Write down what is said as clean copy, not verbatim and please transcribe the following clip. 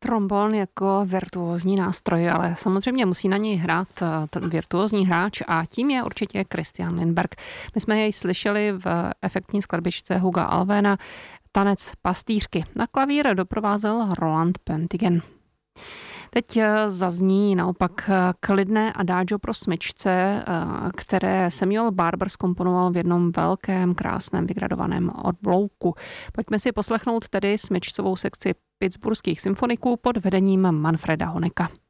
trombon jako virtuózní nástroj, ale samozřejmě musí na něj hrát virtuózní hráč a tím je určitě Christian Lindberg. My jsme jej slyšeli v efektní skladbičce Huga Alvéna Tanec pastýřky. Na klavír doprovázel Roland Pöntingen. Teď zazní naopak klidné adagio pro smyčce, které Samuel Barber zkomponoval v jednom velkém, krásném, vygradovaném oblouku. Pojďme si poslechnout tedy smyčcovou sekci pittsburghských symfoniků pod vedením Manfreda Honecka.